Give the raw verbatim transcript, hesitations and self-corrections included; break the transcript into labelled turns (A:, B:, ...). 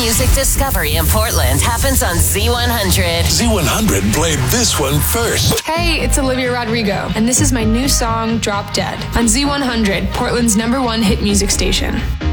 A: music discovery in Portland happens on Z one hundred.
B: Z one hundred played this one first.
C: Hey, it's Olivia Rodrigo, and this is my new song, Drop Dead, on Z one hundred, Portland's number one hit music station.